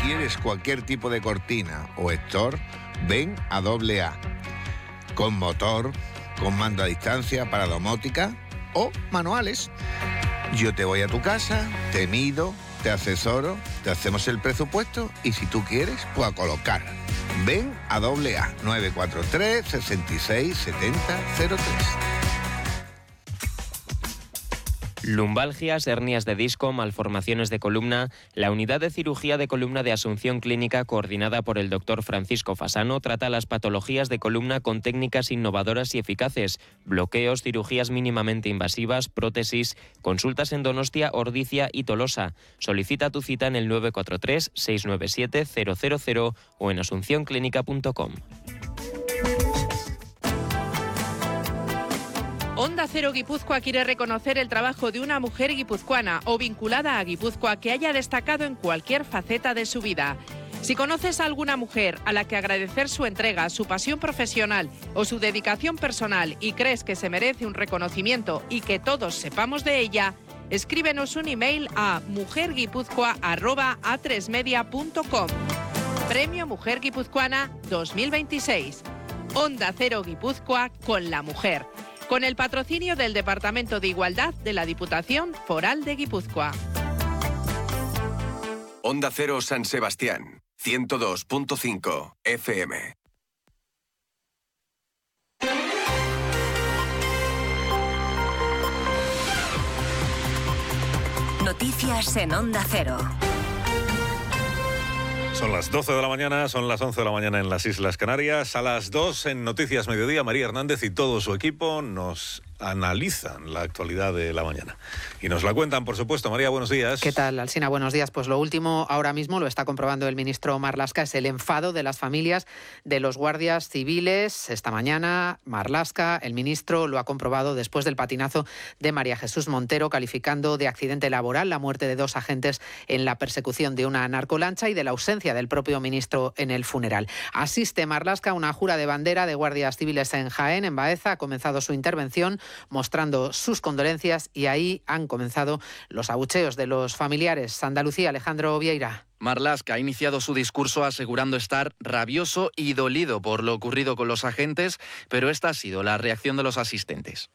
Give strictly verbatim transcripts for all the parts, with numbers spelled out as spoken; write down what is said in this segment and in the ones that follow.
quieres cualquier tipo de cortina o store, ven a doble A. Con motor, con mando a distancia para domótica o manuales. Yo te voy a tu casa, te mido, te asesoro, te hacemos el presupuesto y si tú quieres, pues a colocar. Ven a doble A, nueve cuatro tres, seis seis siete cero cero tres. Lumbalgias, hernias de disco, malformaciones de columna. La unidad de cirugía de columna de Asunción Clínica, coordinada por el doctor Francisco Fasano, trata las patologías de columna con técnicas innovadoras y eficaces. Bloqueos, cirugías mínimamente invasivas, prótesis, consultas en Donostia, Ordizia y Tolosa. Solicita tu cita en el nueve cuatro tres, seis nueve siete, cero cero cero o en asunción clínica punto com. Onda Cero Guipúzcoa quiere reconocer el trabajo de una mujer guipuzcoana o vinculada a Guipúzcoa que haya destacado en cualquier faceta de su vida. Si conoces a alguna mujer a la que agradecer su entrega, su pasión profesional o su dedicación personal y crees que se merece un reconocimiento y que todos sepamos de ella, escríbenos un email a mujerguipuzcoa arroba a tres media punto com. Premio Mujer Guipuzcoana dos mil veintiséis. Onda Cero Guipúzcoa con la mujer. Con el patrocinio del Departamento de Igualdad de la Diputación Foral de Guipúzcoa. Onda Cero San Sebastián, ciento dos punto cinco F M. Noticias en Onda Cero. Son las doce de la mañana, son las once de la mañana en las Islas Canarias. A las dos en Noticias Mediodía, María Hernández y todo su equipo nos analizan la actualidad de la mañana. Y nos la cuentan, por supuesto. María, buenos días. ¿Qué tal, Alsina? Buenos días. Pues lo último, ahora mismo lo está comprobando el ministro Marlaska, es el enfado de las familias de los guardias civiles. Esta mañana, Marlaska, el ministro, lo ha comprobado después del patinazo de María Jesús Montero, calificando de accidente laboral la muerte de dos agentes en la persecución de una narcolancha y de la ausencia del propio ministro en el funeral. Asiste Marlaska a una jura de bandera de guardias civiles en Jaén, en Baeza. Ha comenzado su intervención mostrando sus condolencias y ahí han comenzado los abucheos de los familiares. Andalucía, Alejandro Vieira. Marlaska ha iniciado su discurso asegurando estar rabioso y dolido por lo ocurrido con los agentes, pero esta ha sido la reacción de los asistentes.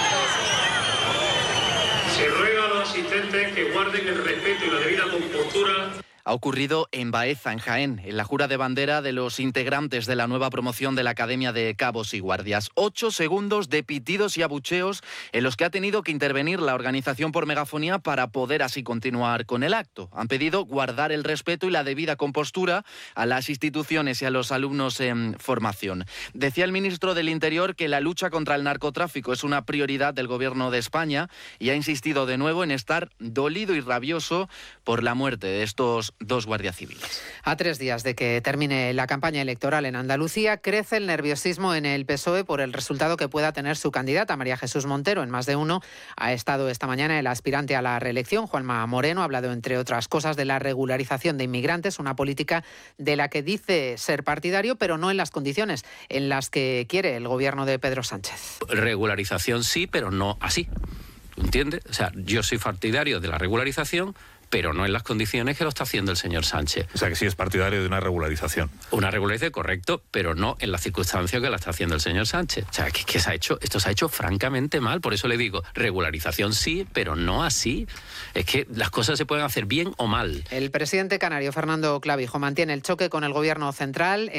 Se ruega a los asistentes que guarden el respeto y la debida compostura. Ha ocurrido en Baeza, en Jaén, en la jura de bandera de los integrantes de la nueva promoción de la Academia de Cabos y Guardias. Ocho segundos de pitidos y abucheos en los que ha tenido que intervenir la organización por megafonía para poder así continuar con el acto. Han pedido guardar el respeto y la debida compostura a las instituciones y a los alumnos en formación. Decía el ministro del Interior que la lucha contra el narcotráfico es una prioridad del Gobierno de España y ha insistido de nuevo en estar dolido y rabioso por la muerte de estos dos guardias civiles. A tres días de que termine la campaña electoral en Andalucía, crece el nerviosismo en el P S O E por el resultado que pueda tener su candidata, María Jesús Montero. En más de uno ha estado esta mañana el aspirante a la reelección, Juanma Moreno. Ha hablado, entre otras cosas, de la regularización de inmigrantes, una política de la que dice ser partidario, pero no en las condiciones en las que quiere el gobierno de Pedro Sánchez. Regularización sí, pero no así. ¿Entiendes? O sea, yo soy partidario de la regularización, pero no en las condiciones que lo está haciendo el señor Sánchez. O sea, que sí es partidario de una regularización. Una regularización, correcto, pero no en las circunstancias que la está haciendo el señor Sánchez. O sea, que, que se ha hecho, esto se ha hecho francamente mal. Por eso le digo, regularización sí, pero no así. Es que las cosas se pueden hacer bien o mal. El presidente canario, Fernando Clavijo, mantiene el choque con el gobierno central.